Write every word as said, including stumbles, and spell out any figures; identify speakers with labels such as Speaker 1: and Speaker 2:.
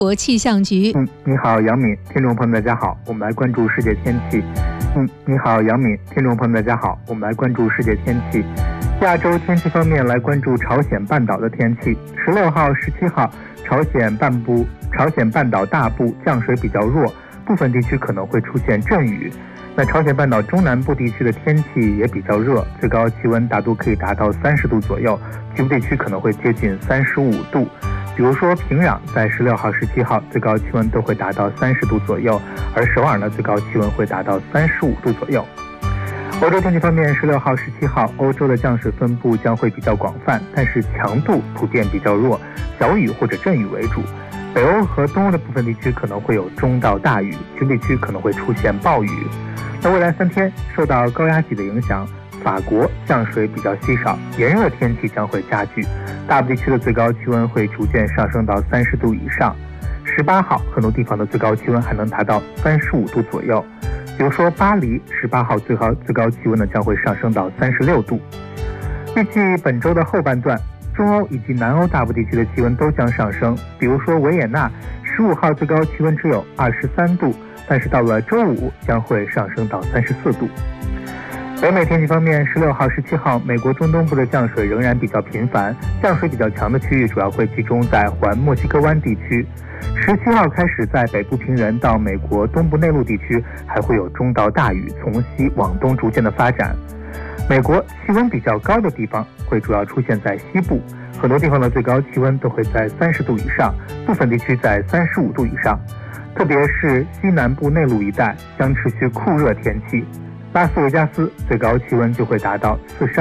Speaker 1: 国气象局。
Speaker 2: 嗯，你好，杨敏，听众朋友们，大家好，我们来关注世界天气。嗯，你好，杨敏，听众朋友们，大家好，我们来关注世界天气。亚洲天气方面，来关注朝鲜半岛的天气。十六号、十七号，朝鲜半部、朝鲜半岛大部降水比较弱，部分地区可能会出现阵雨。那朝鲜半岛中南部地区的天气也比较热，最高气温大多可以达到三十度左右，局部地区可能会接近三十五度。比如说平壤在十六号、十七号最高气温都会达到三十度左右，而首尔呢最高气温会达到三十五度左右。欧洲天气方面，十六号、十七号欧洲的降水分布将会比较广泛，但是强度普遍比较弱，小雨或者阵雨为主。北欧和东欧的部分地区可能会有中到大雨，局部地区可能会出现暴雨。那未来三天受到高压脊的影响，法国降水比较稀少，炎热天气将会加剧，大部地区的最高气温会逐渐上升到三十度以上。十八号很多地方的最高气温还能达到三十五度左右，比如说巴黎十八号最高最高气温呢将会上升到三十六度。预计本周的后半段，中欧以及南欧大部地区的气温都将上升，比如说维也纳十五号最高气温只有二十三度，但是到了周五将会上升到三十四度。北美天气方面，十六号、十七号美国中东部的降水仍然比较频繁，降水比较强的区域主要会集中在环墨西哥湾地区。十七号开始，在北部平原到美国东部内陆地区还会有中到大雨，从西往东逐渐的发展。美国气温比较高的地方会主要出现在西部，很多地方的最高气温都会在三十度以上，部分地区在三十五度以上。特别是西南部内陆一带将持续酷热天气，拉斯维加斯最高气温就会达到四十二